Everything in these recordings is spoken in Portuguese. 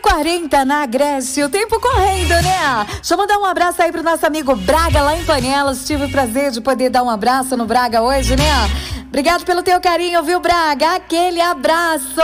9h40 na Grécia, o tempo correndo, né? Deixa eu mandar um abraço aí pro nosso amigo Braga lá em Panelas. Tive o prazer de poder dar um abraço no Braga hoje, né? Obrigado pelo teu carinho, viu, Braga? Aquele abraço!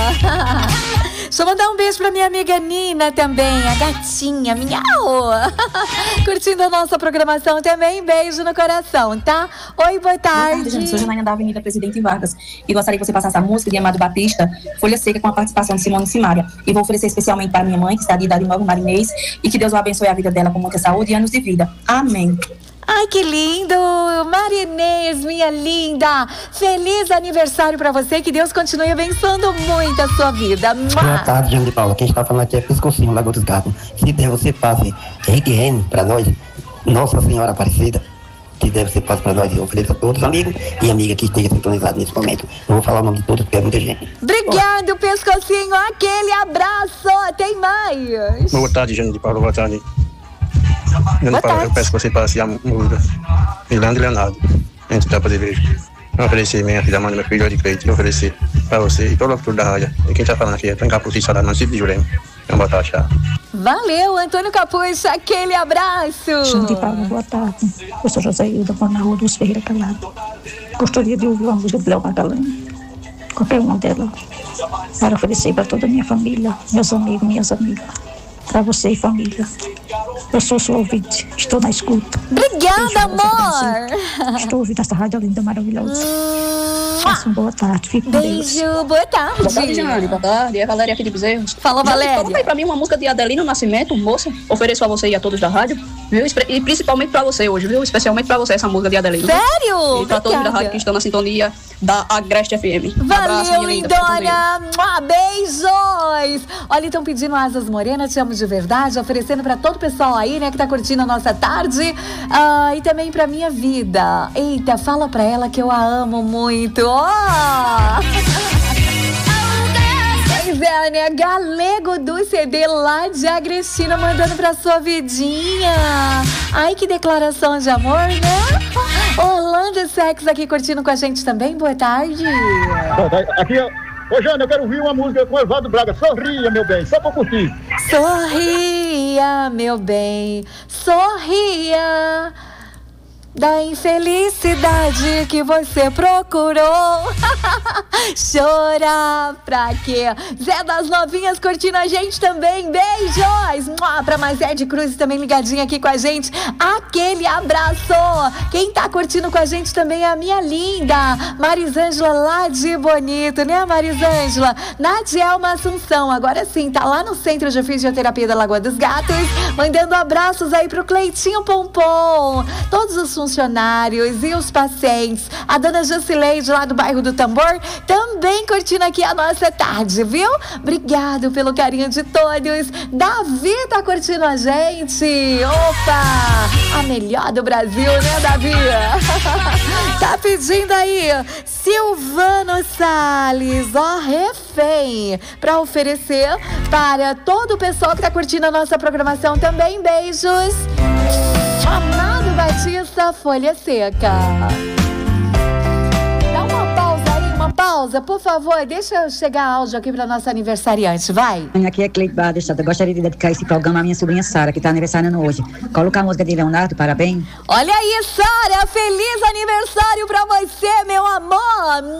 Deixa eu mandar um beijo pra minha amiga Nina também, a gatinha, miau! Curtindo a nossa programação também, beijo no coração, tá? Oi, boa tarde. Eu sou Janaína da Avenida Presidente Vargas e gostaria que você passasse a música de Amado Batista, Folha Seca, com a participação de Simone Simaria. E vou oferecer especialmente para minha mãe, que está de idade nova, Marinês, e que Deus o abençoe a vida dela com muita saúde e anos de vida. Amém. Ai, que lindo! Marinês, minha linda! Feliz aniversário pra você, que Deus continue abençoando muito a sua vida. Boa tarde, Jane de Paula. Quem está falando aqui é Pescocinho, Lagoa dos Gatos. Se der, você passe RQN pra nós, Nossa Senhora Aparecida. Se der, você passe pra nós e ofereça a todos os amigos e amigas que estejam sintonizados nesse momento. Não vou falar o nome de todos, porque é muita gente. Obrigado, Pescocinho! Aquele abraço! Tem mais! Boa tarde, Jane de Paula. Boa tarde. Boa tarde. Eu peço que você passe a música Milando e Leonardo, entre da Devejo. Eu ofereci minha filha, mãe do meu filho de Cleide. Eu ofereci pra você e todo o futuro da rádio. E quem tá falando aqui é Trancar Puxa Saudade, município de Jurema. Boa tarde, tchau. Valeu, Antônio Capucha, aquele abraço! Jane de Paula, boa tarde. Eu sou Josaída, moro na rua dos Ferreira Calado. Gostaria de ouvir uma música de Léo Magalhães, qualquer uma delas, para oferecer para toda a minha família, meus amigos, minhas amigas. Para você e família. Eu sou sua ouvinte, estou na escuta. Obrigada, amor! Estou ouvindo essa rádio linda, maravilhosa. Faça uma boa tarde, fique com Deus. Beijo, boa tarde. Boa tarde, Jane. Boa tarde. É a Valéria aqui de Bezerros. Fala, Valéria. Coloca aí pra mim uma música de Adelino Nascimento, moça. Ofereço a você e a todos da rádio, viu? E principalmente pra você hoje, viu? Especialmente pra você essa música de Adelino. Sério? E pra todos da rádio que estão na sintonia da Agreste FM. Valeu, lindona! Beijos! Olha, estão pedindo Asas Morena, te amo de verdade, oferecendo pra todo o pessoal aí, né, que tá curtindo a nossa tarde. E também pra minha vida. Eita, fala pra ela que eu a amo muito. Pois é, né? Galego do CD lá de Agrestina mandando pra sua vidinha. Ai, que declaração de amor, né? Orlando Sex aqui curtindo com a gente também. Boa tarde. Aqui, ô Jane, eu quero ouvir uma música com o Evaldo Braga. Sorria, meu bem, só pra curtir. Sorria, meu bem, sorria da infelicidade que você procurou. Chorar pra quê? Zé das Novinhas curtindo a gente também. Beijos! Pra Mazé de Cruz também ligadinha aqui com a gente. Aquele abraço! Quem tá curtindo com a gente também é a minha linda Marisângela lá de Bonito, né, Marisângela? Nadielma Assunção, agora sim, tá lá no Centro de Fisioterapia da Lagoa dos Gatos, mandando abraços aí pro Cleitinho Pompom, todos os funcionários e os pacientes. A dona Jusileide lá do bairro do Tambor também curtindo aqui a nossa tarde, viu? Obrigado pelo carinho de todos. Davi tá curtindo a gente. Opa! A melhor do Brasil, né, Davi? Tá pedindo aí Silvano Salles, ó, refém, pra oferecer para todo o pessoal que tá curtindo a nossa programação também. Beijos. Amado Batista, Folha Seca. Dá uma pausa aí, uma pausa, por favor. Deixa eu chegar áudio aqui para nossa aniversariante, vai. Aqui é Cleide Badestad. Eu gostaria de dedicar esse programa à minha sobrinha Sara, que está aniversariando hoje. Coloca a música de Leonardo, parabéns. Olha aí, Sara, feliz aniversário para você, meu amor.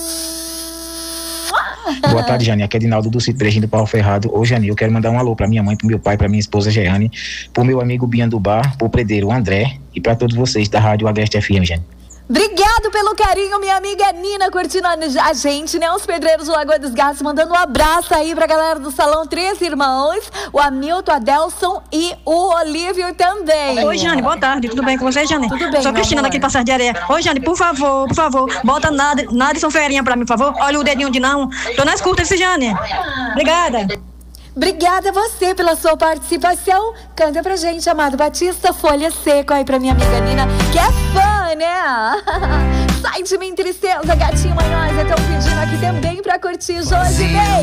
Boa tarde, Jane. Aqui é Dinaldo do Citrejinho do Pau Ferrado. Ô, Jane, eu quero mandar um alô pra minha mãe, pro meu pai, pra minha esposa Jeane, pro meu amigo Bian do Bar, pro predeiro André e pra todos vocês da Rádio Agreste FM, Jane. Obrigado pelo carinho, minha amiga Nina curtindo a gente, né? Os pedreiros do Lagoa dos Gatos, mandando um abraço aí pra galera do Salão Três Irmãos, o Hamilton, Adelson e o Olívio também. Oi, Jane, boa tarde, tudo bem com você, Jane? Tudo bem, sou Cristina daqui de Passagem de Areia. Oi, Jane, por favor, bota Nadson Ferinha pra mim, por favor. Olha o dedinho de não. Tô na escuta, esse Jane. Obrigada. Obrigada a você pela sua participação. Canta pra gente, Amado Batista, Folha Seca aí pra minha amiga Nina, que é fã, né? Sai de mim, tristeza, gatinho manhosa. Estão pedindo aqui também pra curtir Josi.